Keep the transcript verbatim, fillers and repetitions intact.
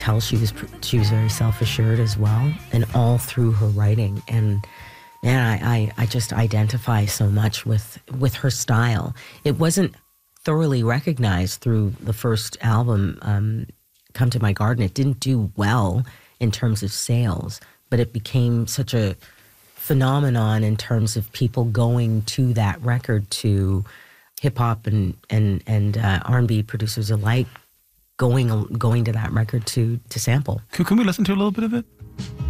tell she was she was very self-assured as well, and all through her writing. And man, I, I, I just identify so much with with her style. It wasn't thoroughly recognized through the first album, um, Come to My Garden. It didn't do well in terms of sales, but it became such a phenomenon in terms of people going to that record, to hip-hop and, and, and uh, R and B producers alike going going to that record to to sample. Can, can we listen to a little bit of it?